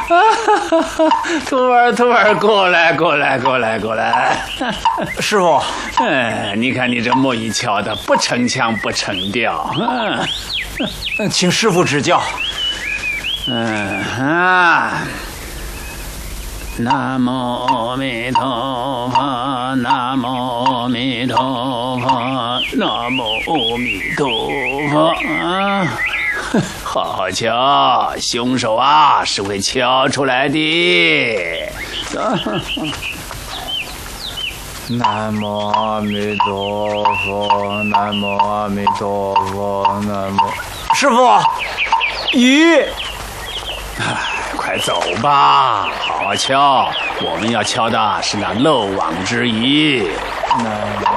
徒儿，过来。 师傅， 你看你这木艺敲的不成腔不成调， 请师傅指教。 南无阿弥陀佛，南无阿弥陀佛，南无阿弥陀佛啊！好好敲，凶手啊是会敲出来的。 南无阿弥陀佛，南无阿弥陀佛，南无。师傅，雨。 快走吧，好好敲。我们要敲的是那漏网之鱼。 南无